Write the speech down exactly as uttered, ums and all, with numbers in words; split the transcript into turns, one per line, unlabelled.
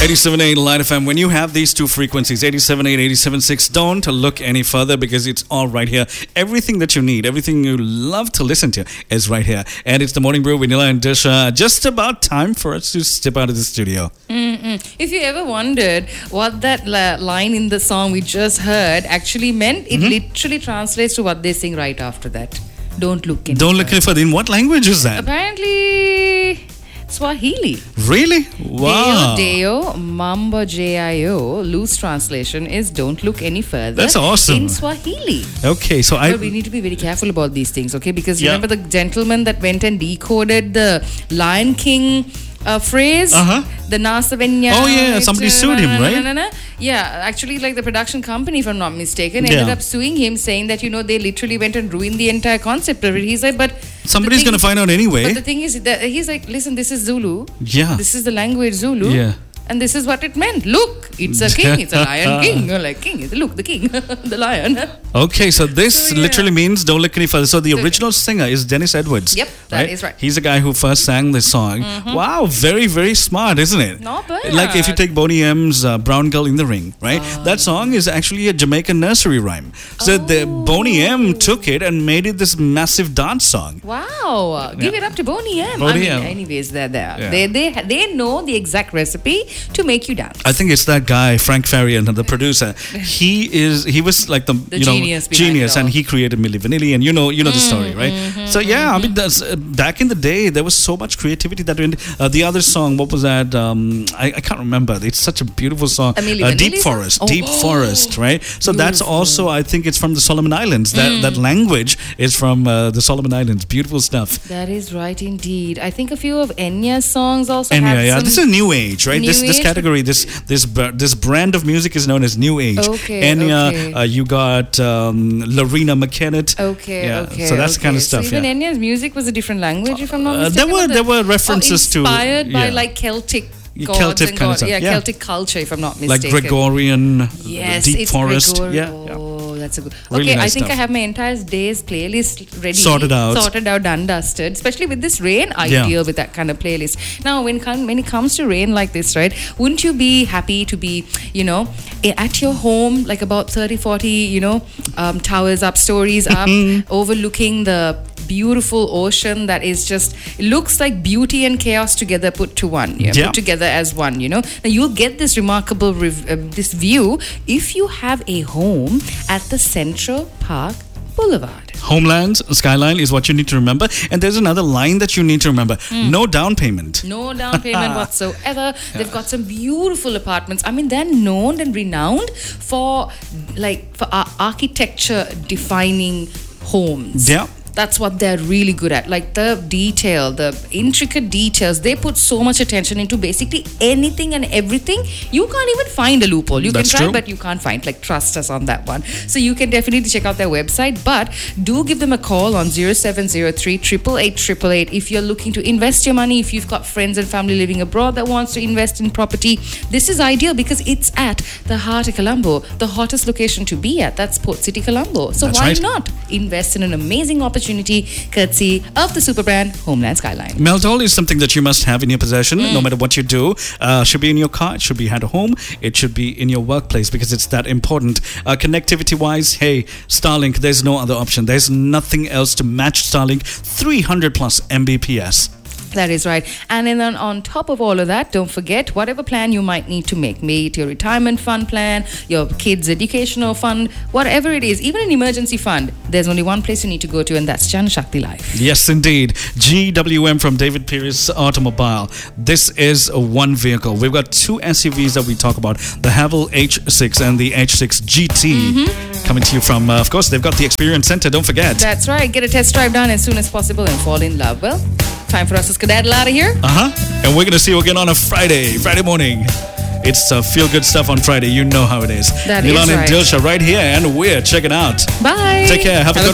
eighty-seven point eight Light F M. When you have these two frequencies, eighty-seven point eight, eighty-seven point six, don't look any further because it's all right here. Everything that you need, everything you love to listen to is right here. And it's the Morning Brew with Nila and Disha. Just about time for us to step out of the studio.
Mm-mm. If you ever wondered what that la- line in the song we just heard actually meant, it mm-hmm. literally translates to what they sing right after that. Don't look any
Don't
further.
look any further. In what language is that?
Apparently... Swahili.
Really? Wow.
Deo, Deo, Mambo J I O, loose translation is don't look any further.
That's awesome.
In Swahili.
Okay, so I...
But we need to be very careful about these things, okay? Because
yeah.
remember the gentleman that went and decoded the Lion King uh, phrase?
Uh-huh.
The Nasavenya.
Oh, yeah. Somebody sued him, right?
Na, na, na. Yeah. Actually, like the production company, if I'm not mistaken, ended
yeah.
up suing him, saying that, you know, they literally went and ruined the entire concept of it. He's like, but...
Somebody's going to find out anyway.
But the thing is that he's like, listen, this is Zulu.
Yeah.
This is the language Zulu.
Yeah.
And this is what it meant. Look, it's a king. It's a lion king. You're like, king. Look, the king. The lion.
Okay, so this
so, yeah.
literally means don't look any further. So the original singer is Dennis Edwards.
Yep, that
right?
is right.
He's the guy who first sang this song. Mm-hmm. Wow, very, very smart, isn't it?
Not bad.
Like if you take Boney M's uh, Brown Girl in the Ring, right? Uh, that song is actually a Jamaican nursery rhyme. So oh. the Boney M took it and made it this massive dance song.
Wow. Give yeah. it up to Boney M.
Boney
I mean,
M.
anyways, they're there.
Yeah.
They, they, they know the exact recipe to make you dance.
I think it's that guy, Frank Farian, the producer. He is, he was like the,
the
you know,
genius,
genius and he created Milli Vanilli, and you know, you know the story, right?
Mm-hmm,
so yeah,
mm-hmm.
I mean, that's, uh, back in the day, there was so much creativity that went. Uh, the other song, what was that? Um, I, I can't remember. It's such a beautiful song. Uh, Deep Forest,
oh,
Deep
oh,
Forest, right? So
beautiful.
That's also, I think, it's from the Solomon Islands. That
mm.
that language is from uh, the Solomon Islands. Beautiful stuff.
That is right, indeed. I think a few of Enya's songs also.
Enya,
have
yeah,
some
this is new age, right?
New
This this
age?
category, this this this brand of music is known as new age.
Okay,
Enya,
okay.
Uh, you got um, Lorena McKennitt.
Okay,
yeah,
okay.
So that's
okay.
the kind of stuff.
So even
yeah.
Enya's music was a different language, if I'm not
Uh,
mistaken.
there were
the,
there were references
oh,
to
inspired by
yeah.
like Celtic. Gods
Celtic
and
kind of
God,
stuff.
yeah,
Yeah.
Celtic culture, if I'm not
like
mistaken.
Gregorian,
yes,
Deep
it's
Forest.
Gregor-
Yeah,
oh,
yeah.
that's a good.
Really
okay,
nice
I think
stuff.
I have my entire day's playlist ready,
Sorted out.
sorted out, done, dusted. Especially with this rain, ideal
Yeah.
with that kind of playlist. Now, when when it comes to rain like this, right? Wouldn't you be happy to be, you know, at your home, like about thirty, forty, you know, um, towers up, stories up, overlooking the beautiful ocean that is just, it looks like beauty and chaos together put to one, yeah,
Yeah.
put together as one, you know. Now you'll get this remarkable rev- uh, this view if you have a home at the Central Park Boulevard.
Homelands Skyline is what you need to remember, and there's another line that you need to remember: mm. no down payment.
No down payment whatsoever. They've got some beautiful apartments. I mean, they're known and renowned for like for ar- architecture defining homes.
Yeah.
That's what they're really good at. Like the detail, the intricate details. They put so much attention into basically anything and everything. You can't even find a loophole. You
That's
can try,
true.
but you can't find. Like, trust us on that one. So you can definitely check out their website. But do give them a call on zero seven zero three, eight eight eight, eight eight eight if you're looking to invest your money. If you've got friends and family living abroad that wants to invest in property, this is ideal because it's at the heart of Colombo, the hottest location to be at. That's Port City, Colombo. So
That's
why
right.
not invest in an amazing opportunity courtesy of the super brand Homeland Skyline.
Meltol is something that you must have in your possession,
Mm.
no matter what you do. Uh, should be in your car, it should be at home, it should be in your workplace because it's that important. Uh, connectivity-wise, hey, Starlink, there's no other option. There's nothing else to match Starlink, three hundred plus megabits per second.
That is right. And then on top of all of that, don't forget whatever plan you might need to make, be it your retirement fund plan, your kids' educational fund, whatever it is, even an emergency fund, there's only one place you need to go to, and that's Jan Shakti Life.
Yes, indeed. G W M from David Pierce Automobile. This is one vehicle. We've got two S U Vs that we talk about, the Haval H six and the H six G T. Mm-hmm. Coming to you from, uh, of course, they've got the Experience Center, don't forget.
That's right. Get a test drive done as soon as possible and fall in love. Well, time for us to skedaddle out of here.
Uh-huh. And we're going to see you again on a Friday, Friday morning. It's uh, feel-good stuff on Friday. You know how it is.
That
Nilan
is
and
right.
Dilsha right here, and we're checking out.
Bye.
Take care. Have, Have a good